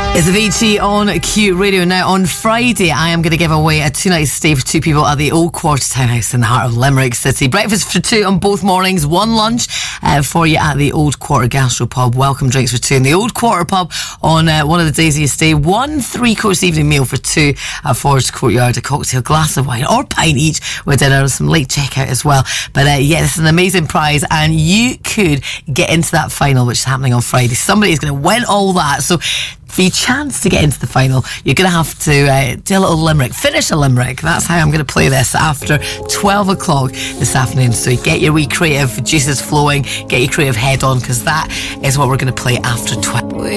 It's Avicii on Q Radio. Now, on Friday, I am going to give away a 2-night stay for 2 people at the Old Quarter Townhouse in the heart of Limerick City. Breakfast for 2 on both mornings, 1 lunch for you at the Old Quarter Gastropub. Welcome drinks for 2 in the Old Quarter Pub on one of the days of your stay. 1 3-course evening meal for 2 at Forest Courtyard, a cocktail, glass of wine or pint each with dinner, some late checkout as well. But yeah, this is an amazing prize and you could get into that final, which is happening on Friday. Somebody is going to win all that. So for your chance to get into the final, you're going to have to do a little limerick, finish a limerick. That's how I'm going to play this after 12 o'clock this afternoon. So get your wee creative juices flowing, get your creative head on, because that is what we're going to play after 12.